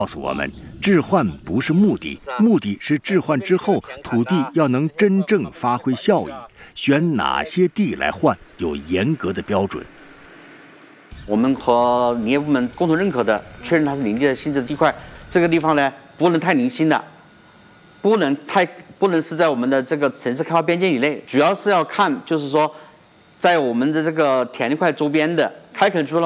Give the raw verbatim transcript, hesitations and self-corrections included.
告诉我们，置换不是目的，目的是置换之后土地要能真正发挥效益。选哪些地来换，有严格的标准。 我们和林业部门共同认可的，确认它是林地的性质的地块，这个地方呢不能太零星的，不能太不能是在我们的这个城市开发边界以内，主要是要看就是说，在我们的这个田地块周边的开垦出了。